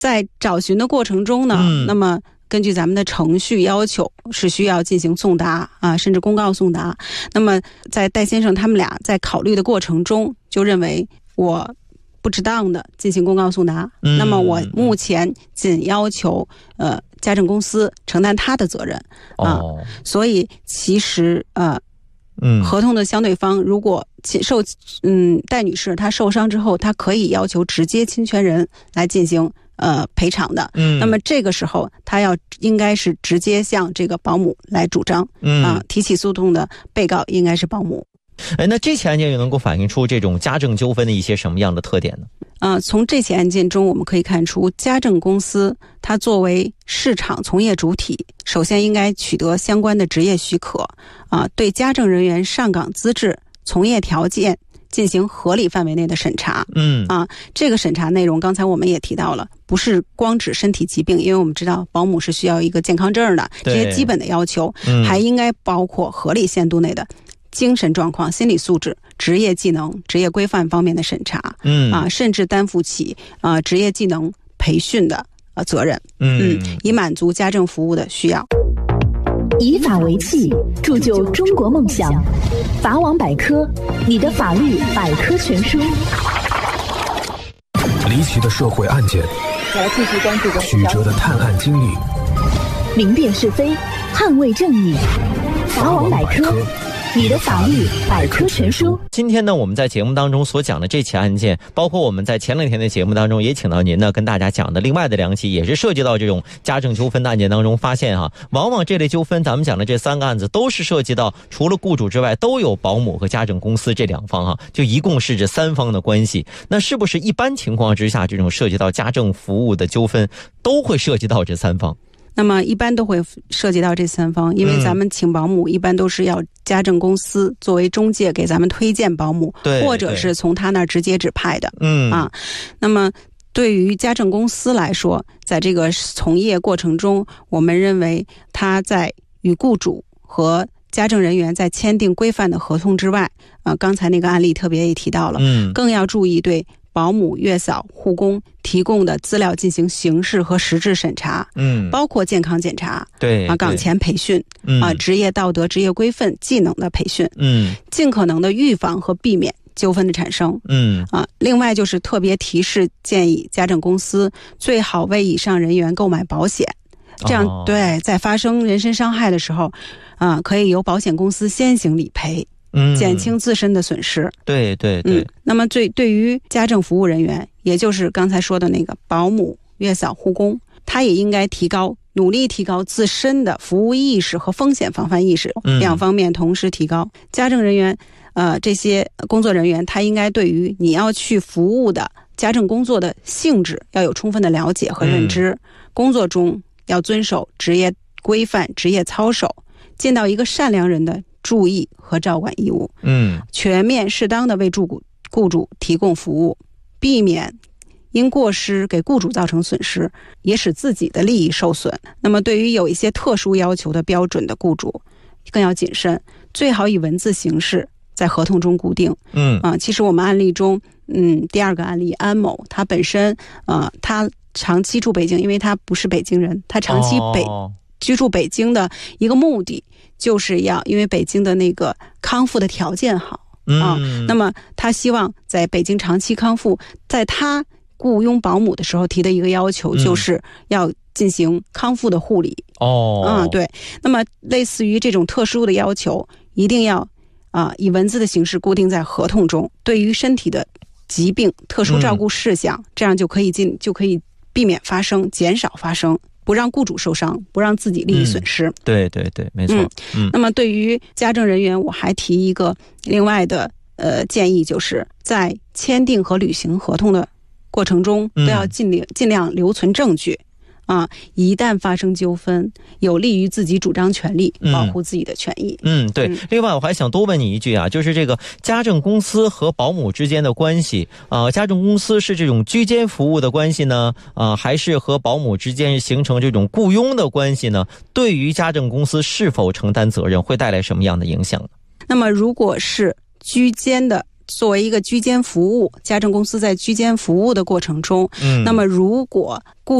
在找寻的过程中呢，那么根据咱们的程序要求是需要进行送达啊，甚至公告送达。那么在戴先生他们俩在考虑的过程中，就认为我不值当的进行公告送达，那么我目前仅要求家政公司承担他的责任啊，所以其实合同的相对方如果戴女士她受伤之后，她可以要求直接侵权人来进行赔偿的。那么这个时候她应该是直接向这个保姆来主张提起诉讼的被告应该是保姆。 那这起案件又能够反映出这种家政纠纷的一些什么样的特点呢？ 从这起案件中我们可以看出，家政公司它作为市场从业主体，首先应该取得相关的职业许可对家政人员上岗资质、从业条件进行合理范围内的审查。这个审查内容刚才我们也提到了，不是光指身体疾病，因为我们知道保姆是需要一个健康证的，这些基本的要求还应该包括合理限度内的精神状况、心理素质、职业技能、职业规范方面的审查，甚至担负起职业技能培训的责任，以满足家政服务的需要。 以法为器，铸就中国梦想。法网百科，你的法律百科全书。 离奇的社会案件，曲折的探案经历， 明辨是非，捍卫正义。法网百科，你的法律百科全书。 今天呢，我们在节目当中所讲的这起案件，包括我们在前两天的节目当中也请到您呢，跟大家讲的另外的两起也是涉及到这种家政纠纷的案件当中，发现往往这类纠纷咱们讲的这3个案子都是涉及到除了雇主之外都有保姆和家政公司这2方就一共是这3方的关系。那是不是一般情况之下，这种涉及到家政服务的纠纷都会涉及到这3方？ 那么一般都会涉及到这3方，因为咱们请保姆一般都是要家政公司作为中介给咱们推荐保姆，或者是从他那儿直接指派的。那么对于家政公司来说，在这个从业过程中，我们认为他在与雇主和家政人员在签订规范的合同之外，刚才那个案例特别也提到了，更要注意对保姆、月嫂、护工提供的资料进行形式和实质审查，包括健康检查，岗前培训，职业道德、职业规范、技能的培训，尽可能的预防和避免纠纷的产生。另外就是特别提示建议家政公司最好为以上人员购买保险，这样在发生人身伤害的时候，可以由保险公司先行理赔。减轻自身的损失。 对。 那么对于家政服务人员，也就是刚才说的那个保姆、月嫂、护工，他也应该努力提高自身的服务意识和风险防范意识，2方面同时提高。家政人员这些工作人员，他应该对于你要去服务的家政工作的性质要有充分的了解和认知，工作中要遵守职业规范、职业操守，尽到一个善良人的注意和照管义务，全面适当的为雇主提供服务，避免因过失给雇主造成损失，也使自己的利益受损。那么对于有一些特殊要求的标准的雇主，更要谨慎，最好以文字形式在合同中固定。其实我们案例中，第2个案例安某，他本身他长期住北京，因为他不是北京人，他长期居住北京的一个目的就是因为北京的那个康复的条件好那么他希望在北京长期康复，在他雇佣保姆的时候提的一个要求就是要进行康复的护理。对。那么类似于这种特殊的要求，一定要以文字的形式固定在合同中。对于身体的疾病、特殊照顾事项，这样就可以避免发生、减少发生，不让雇主受伤，不让自己利益损失。 对，没错。 那么对于家政人员，我还提一个另外的建议，就是在签订和履行合同的过程中，都要尽量留存证据。一旦发生纠纷，有利于自己主张权利，保护自己的权益。 对。另外我还想多问你一句就是这个家政公司和保姆之间的关系家政公司是这种居间服务的关系呢还是和保姆之间形成这种雇佣的关系呢？对于家政公司是否承担责任会带来什么样的影响呢？ 那么如果是居间的作为一个居间服务，家政公司在居间服务的过程中，那么如果